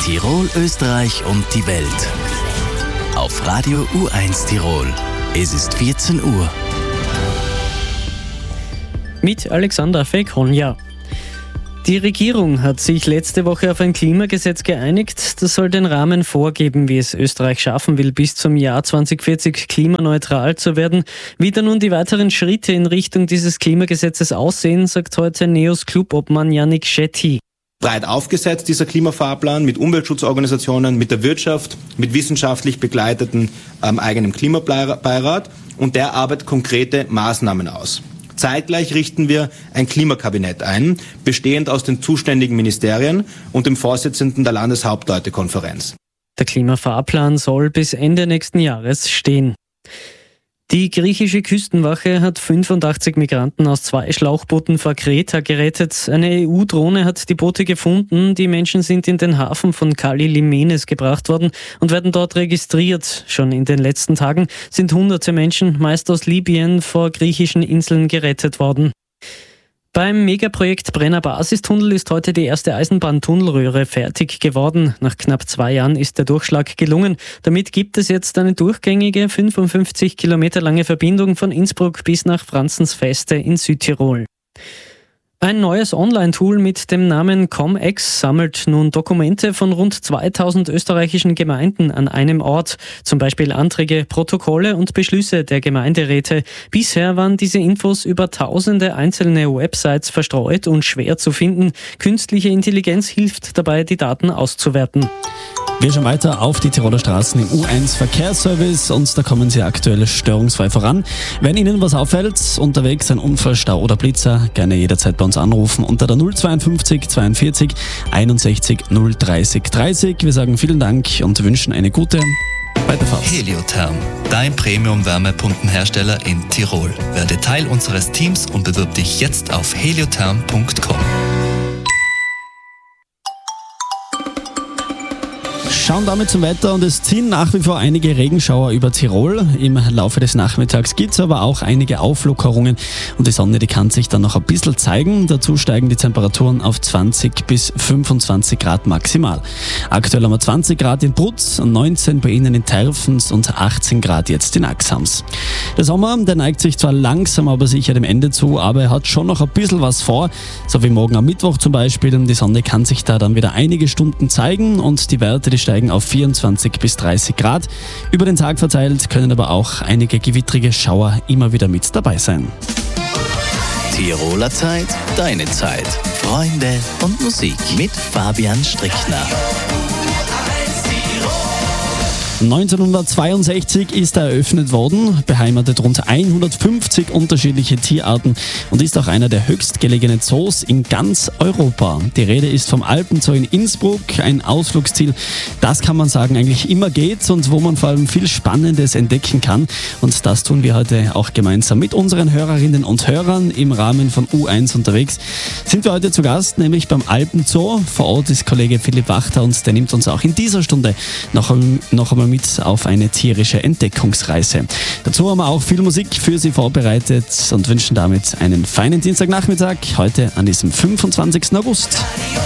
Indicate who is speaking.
Speaker 1: Tirol, Österreich und die Welt. Auf Radio U1 Tirol. Es ist 14 Uhr.
Speaker 2: Mit Alexander Fekonja. Die Regierung hat sich letzte Woche auf ein Klimagesetz geeinigt. Das soll den Rahmen vorgeben, wie es Österreich schaffen will, bis zum Jahr 2040 klimaneutral zu werden. Wie da nun die weiteren Schritte in Richtung dieses Klimagesetzes aussehen, sagt heute NEOS Clubobmann Yannick Shetty.
Speaker 3: Breit aufgesetzt, dieser Klimafahrplan, mit Umweltschutzorganisationen, mit der Wirtschaft, mit wissenschaftlich begleiteten eigenem Klimabeirat, und der arbeitet konkrete Maßnahmen aus. Zeitgleich richten wir ein Klimakabinett ein, bestehend aus den zuständigen Ministerien und dem Vorsitzenden der Landeshauptleutekonferenz.
Speaker 2: Der Klimafahrplan soll bis Ende nächsten Jahres stehen. Die griechische Küstenwache hat 85 Migranten aus 2 Schlauchbooten vor Kreta gerettet. Eine EU-Drohne hat die Boote gefunden. Die Menschen sind in den Hafen von Kallimenes gebracht worden und werden dort registriert. Schon in den letzten Tagen sind hunderte Menschen, meist aus Libyen, vor griechischen Inseln gerettet worden. Beim Megaprojekt Brenner Basistunnel ist heute die erste Eisenbahntunnelröhre fertig geworden. Nach knapp 2 Jahren ist der Durchschlag gelungen. Damit gibt es jetzt eine durchgängige 55 Kilometer lange Verbindung von Innsbruck bis nach Franzensfeste in Südtirol. Ein neues Online-Tool mit dem Namen ComEx sammelt nun Dokumente von rund 2000 österreichischen Gemeinden an einem Ort, zum Beispiel Anträge, Protokolle und Beschlüsse der Gemeinderäte. Bisher waren diese Infos über tausende einzelne Websites verstreut und schwer zu finden. Künstliche Intelligenz hilft dabei, die Daten auszuwerten.
Speaker 4: Wir schauen weiter auf die Tiroler Straßen im U1 Verkehrsservice und da kommen Sie aktuell störungsfrei voran. Wenn Ihnen was auffällt, unterwegs ein Unfall, Stau oder Blitzer, gerne jederzeit bei uns anrufen unter der 052 42 61 030 30. Wir sagen vielen Dank und wünschen eine gute Weiterfahrt.
Speaker 1: Heliotherm, dein Premium-Wärmepumpenhersteller in Tirol. Werde Teil unseres Teams und bewirb dich jetzt auf heliotherm.com.
Speaker 4: Schauen damit zum Wetter und es ziehen nach wie vor einige Regenschauer über Tirol. Im Laufe des Nachmittags gibt es aber auch einige Auflockerungen und die Sonne, die kann sich dann noch ein bisschen zeigen. Dazu steigen die Temperaturen auf 20 bis 25 Grad maximal. Aktuell haben wir 20 Grad in Brutz, 19 bei Ihnen in Terfens und 18 Grad jetzt in Axams. Der Sommer, der neigt sich zwar langsam, aber sicher dem Ende zu, aber er hat schon noch ein bisschen was vor, so wie morgen am Mittwoch zum Beispiel. Die Sonne kann sich da dann wieder einige Stunden zeigen und die Werte, die steigen auf 24 bis 30 Grad. Über den Tag verteilt können aber auch einige gewittrige Schauer immer wieder mit dabei sein.
Speaker 1: Tiroler Zeit, deine Zeit. Freunde und Musik mit Fabian Strickner.
Speaker 4: 1962 ist er eröffnet worden, beheimatet rund 150 unterschiedliche Tierarten und ist auch einer der höchstgelegenen Zoos in ganz Europa. Die Rede ist vom Alpenzoo in Innsbruck, ein Ausflugsziel, das kann man sagen eigentlich immer geht und wo man vor allem viel Spannendes entdecken kann. Und das tun wir heute auch gemeinsam mit unseren Hörerinnen und Hörern im Rahmen von U1 unterwegs. Sind wir heute zu Gast, nämlich beim Alpenzoo. Vor Ort ist Kollege Philipp Wachter und der nimmt uns auch in dieser Stunde noch einmal mit auf eine tierische Entdeckungsreise. Dazu haben wir auch viel Musik für Sie vorbereitet und wünschen damit einen feinen Dienstagnachmittag, heute an diesem 25. August.